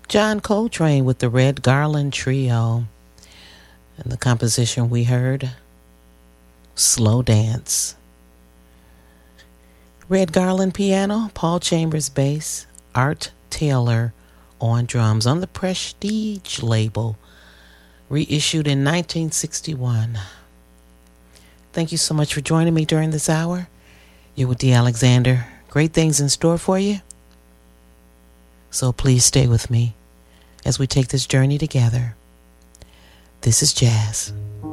John Coltrane with the Red Garland Trio. And the composition we heard, Slow Dance. Red Garland piano, Paul Chambers bass, Art Taylor on drums on the Prestige label, reissued in 1961. Thank you so much for joining me during this hour. You're with Dee Alexander. Great things in store for you. So please stay with me as we take this journey together. This is jazz.